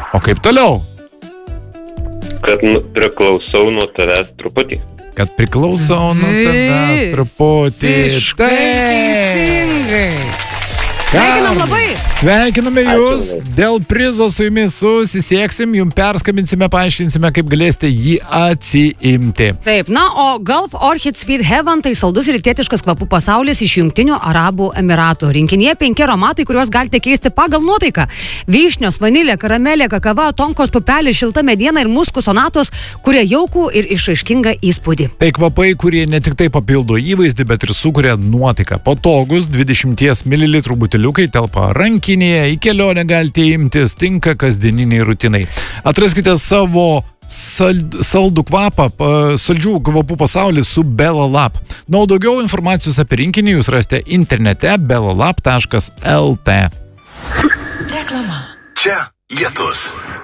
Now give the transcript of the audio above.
O kaip toliau? Kad priklausau nuo tavęs truputį. Kad priklausau nuo tavęs truputį. Visiškai teisingai. Sveikinam labai. Sveikiname jūs. Dėl prizo su jumis susisieksim, jums perskabinsime, paaiškinsime, kaip galėsite jį atsiimti. Taip, na, o Gulf Orchid Sweet Heaven tai saldus ir rytietiškas kvapų pasaulis iš Jungtinių Arabų Emiratų. Rinkinyje 5 aromatai, kuriuos galite keisti pagal nuotaiką. Vyšnios, vanilė, karamelė, kakava, tonkos pupelė, šilta mediena ir muskų sonatos, kurie jaukų ir išraiškingą įspūdį. Tai kvapai, kurie ne tik tai papildo įvaizdį, bet ir sukuria nuotaiką. Patogus 20 ml buteliukai telpa rankinėje, į kelionę galite imtis, tinka kasdieniniai rutinai. Atraskite savo saldų kvapą, saldžių kvapų pasaulį su Bella Lab. Na, o daugiau informacijos apie rinkinį jūs rasite internete bellalab.lt. Reklama. Čia Lietus.